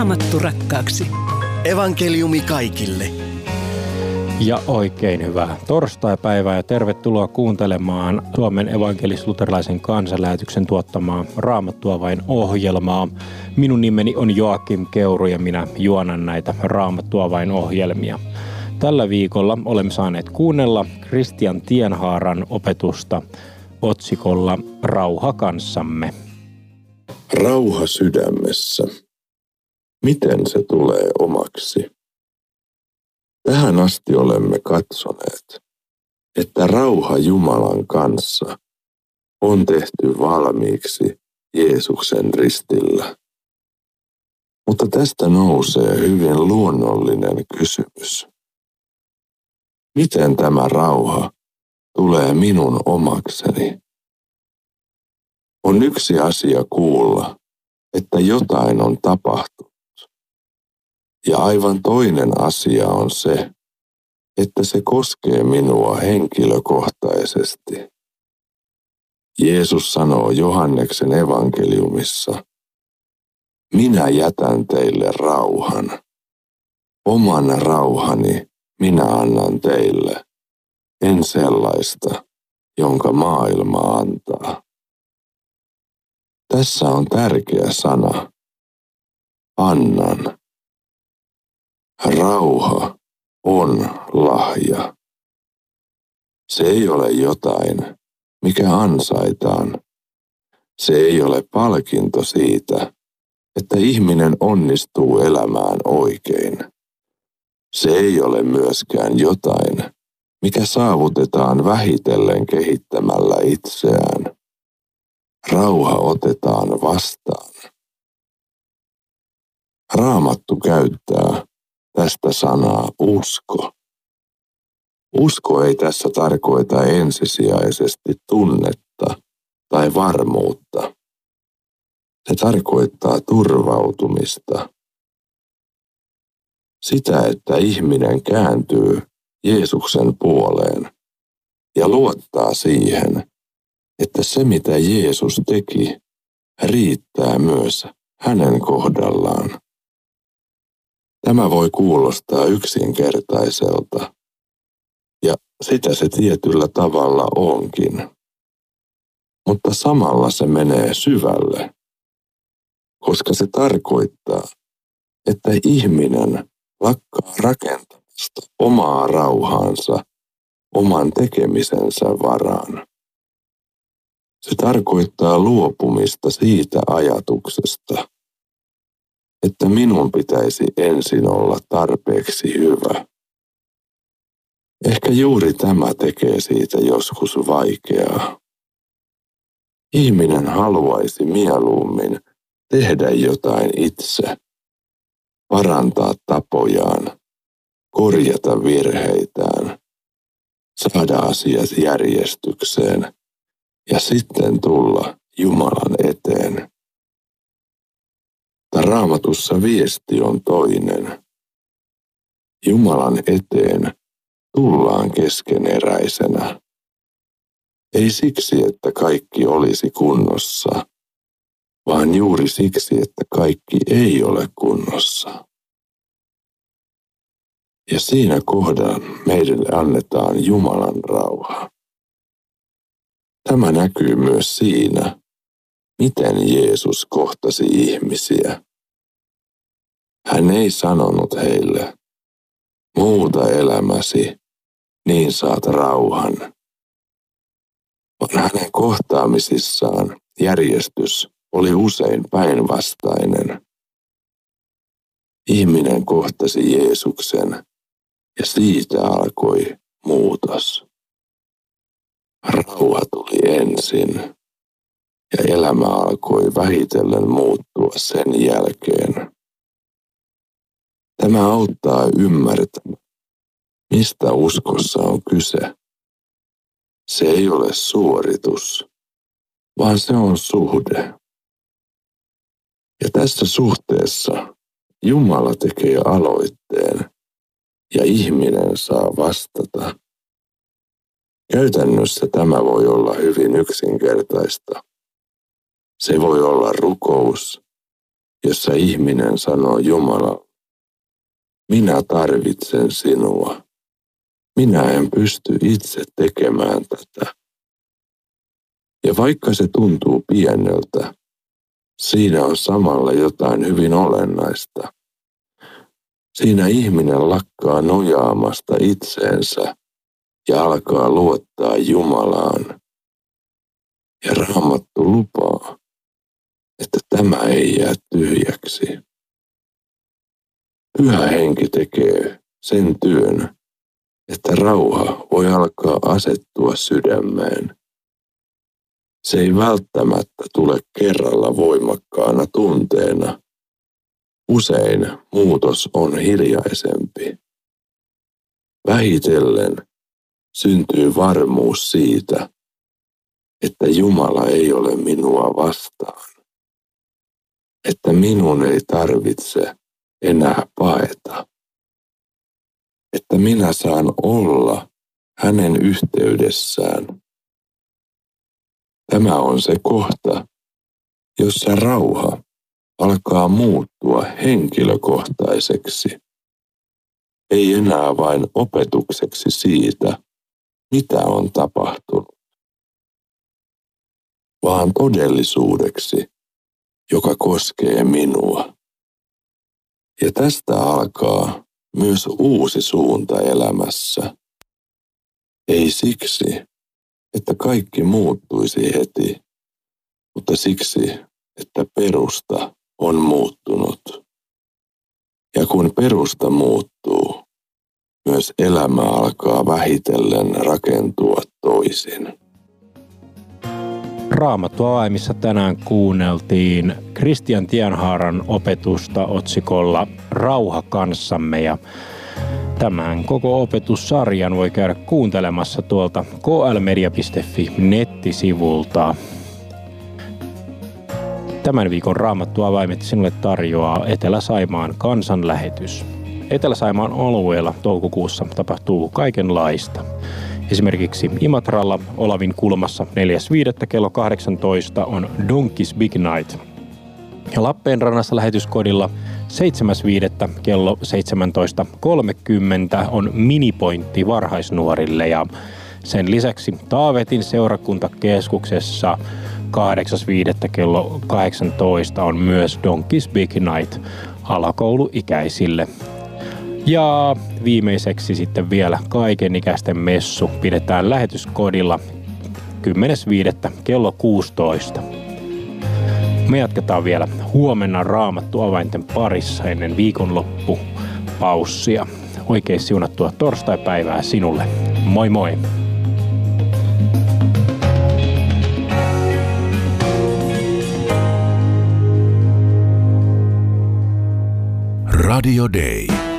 Raamattu rakkaaksi. Evankeliumi kaikille. Ja oikein hyvää torstaipäivää ja tervetuloa kuuntelemaan Suomen evankelis-luterilaisen kansanlähetyksen tuottamaa Raamattua vain -ohjelmaa. Minun nimeni on Joakim Keuru ja minä juonan näitä Raamattua vain -ohjelmia. Tällä viikolla olemme saaneet kuunnella Kristian Tienhaaran opetusta otsikolla Rauha kanssamme. Rauha sydämessä. Miten se tulee omaksi? Tähän asti olemme katsoneet, että rauha Jumalan kanssa on tehty valmiiksi Jeesuksen ristillä. Mutta tästä nousee hyvin luonnollinen kysymys. Miten tämä rauha tulee minun omakseni? On yksi asia kuulla, että jotain on tapahtunut. Ja aivan toinen asia on se, että se koskee minua henkilökohtaisesti. Jeesus sanoo Johanneksen evankeliumissa, minä jätän teille rauhan. Oman rauhani minä annan teille, en sellaista, jonka maailma antaa. Tässä on tärkeä sana, annan. Rauha on lahja. Se ei ole jotain, mikä ansaitaan. Se ei ole palkinto siitä, että ihminen onnistuu elämään oikein. Se ei ole myöskään jotain, mikä saavutetaan vähitellen kehittämällä itseään. Rauha otetaan vastaan. Raamattu käyttää tästä sanaa usko. Usko ei tässä tarkoita ensisijaisesti tunnetta tai varmuutta. Se tarkoittaa turvautumista. Sitä, että ihminen kääntyy Jeesuksen puoleen ja luottaa siihen, että se mitä Jeesus teki riittää myös hänen kohdallaan. Tämä voi kuulostaa yksinkertaiselta, ja sitä se tietyllä tavalla onkin. Mutta samalla se menee syvälle, koska se tarkoittaa, että ihminen lakkaa rakentamasta omaa rauhaansa oman tekemisensä varaan. Se tarkoittaa luopumista siitä ajatuksesta, että minun pitäisi ensin olla tarpeeksi hyvä. Ehkä juuri tämä tekee siitä joskus vaikeaa. Ihminen haluaisi mieluummin tehdä jotain itse, parantaa tapojaan, korjata virheitään, saada asiat järjestykseen ja sitten tulla Jumalan eteen. Raamatussa viesti on toinen. Jumalan eteen tullaan keskeneräisenä. Ei siksi, että kaikki olisi kunnossa, vaan juuri siksi, että kaikki ei ole kunnossa. Ja siinä kohdassa meille annetaan Jumalan rauha. Tämä näkyy myös siinä, miten Jeesus kohtasi ihmisiä. Hän ei sanonut heille, muuta elämäsi, niin saat rauhan. Vaan hänen kohtaamisissaan järjestys oli usein päinvastainen. Ihminen kohtasi Jeesuksen ja siitä alkoi muutos. Rauha tuli ensin ja elämä alkoi vähitellen muuttua sen jälkeen. Tämä auttaa ymmärtämään, mistä uskossa on kyse. Se ei ole suoritus, vaan se on suhde. Ja tässä suhteessa Jumala tekee aloitteen ja ihminen saa vastata. Käytännössä tämä voi olla hyvin yksinkertaista. Se voi olla rukous jossa ihminen sanoo Jumalalle, minä tarvitsen sinua. Minä en pysty itse tekemään tätä. Ja vaikka se tuntuu pieneltä, siinä on samalla jotain hyvin olennaista. Siinä ihminen lakkaa nojaamasta itseensä ja alkaa luottaa Jumalaan. Ja Raamattu lupaa, että tämä ei jää tyhjäksi. Pyhä Henki tekee sen työn, että rauha voi alkaa asettua sydämeen. Se ei välttämättä tule kerralla voimakkaana tunteena. Usein muutos on hiljaisempi. Vähitellen syntyy varmuus siitä, että Jumala ei ole minua vastaan. Että minun ei tarvitse enää paeta. Että minä saan olla hänen yhteydessään. Tämä on se kohta, jossa rauha alkaa muuttua henkilökohtaiseksi. Ei enää vain opetukseksi siitä, mitä on tapahtunut, vaan todellisuudeksi, joka koskee minua. Ja tästä alkaa myös uusi suunta elämässä. Ei siksi, että kaikki muuttuisi heti, mutta siksi, että perusta on muuttunut. Ja kun perusta muuttuu, myös elämä alkaa vähitellen rakentua toisin. Raamattuavaimissa tänään kuunneltiin Christian Tienhaaran opetusta otsikolla Rauha kanssamme, ja tämän koko opetussarjan voi käydä kuuntelemassa tuolta klmedia.fi nettisivulta. Tämän viikon Raamattuavaimet sinulle tarjoaa Etelä-Saimaan kansanlähetys. Etelä-Saimaan alueella toukokuussa tapahtuu kaikenlaista. Esimerkiksi Imatralla Olavin kulmassa 4.5. kello 18 on Donkeys Big Night. Ja Lappeenrannassa lähetyskodilla 7.5. kello 17.30 on minipointti varhaisnuorille. Ja sen lisäksi Taavetin seurakuntakeskuksessa 8.5. kello 18 on myös Donkeys Big Night alakouluikäisille. Ja viimeiseksi sitten vielä kaikenikäisten messu pidetään lähetyskodilla 10.5. kello 16. Me jatketaan vielä huomenna Raamattuavainten parissa ennen viikonloppupaussia. Oikein siunattua torstaipäivää sinulle. Moi moi! Radio Day.